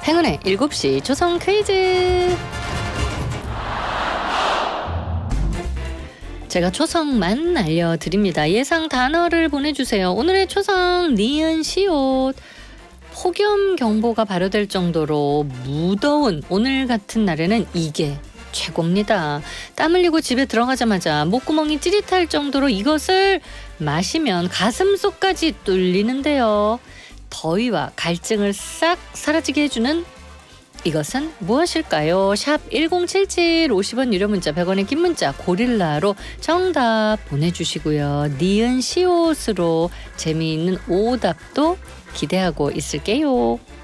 행운의 7시 초성 퀴즈. 제가 초성만 알려드립니다. 예상 단어를 보내주세요. 오늘의 초성 니은 시옷. 폭염경보가 발효될 정도로 무더운 오늘 같은 날에는 이게 최고입니다. 땀 흘리고 집에 들어가자마자 목구멍이 찌릿할 정도로 이것을 마시면 가슴속까지 뚫리는데요. 더위와 갈증을 싹 사라지게 해주는 이것은 무엇일까요? 샵 1077 50원 유료 문자 100원의 긴 문자 고릴라로 정답 보내주시고요. 니은 시옷으로 재미있는 오답도 기대하고 있을게요.